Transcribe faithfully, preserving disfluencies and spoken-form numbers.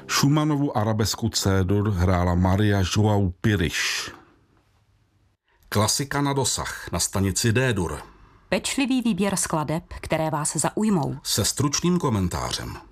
Schumannovu arabesku C-dur hrála Maria João Pires. Klasika na dosah na stanici D-dur. Pečlivý výběr skladeb, které vás zaujmou. Se stručným komentářem.